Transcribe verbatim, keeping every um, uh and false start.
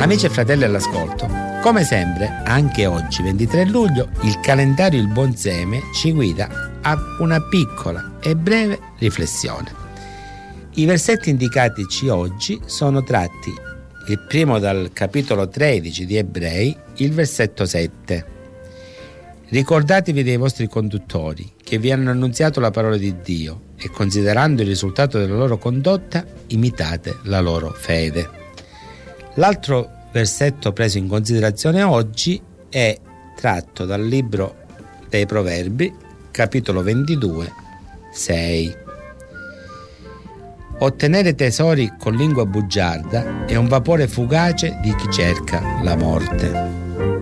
Amici e fratelli all'ascolto, come sempre, anche oggi, ventitré luglio, il calendario Il Buon Seme ci guida a una piccola e breve riflessione. I versetti indicatici oggi sono tratti il primo dal capitolo tredici di Ebrei, il versetto sette. Ricordatevi dei vostri conduttori che vi hanno annunziato la parola di Dio e, considerando il risultato della loro condotta, imitate la loro fede. L'altro versetto preso in considerazione oggi è tratto dal libro dei Proverbi, capitolo ventidue, sei. Ottenere tesori con lingua bugiarda è un vapore fugace di chi cerca la morte.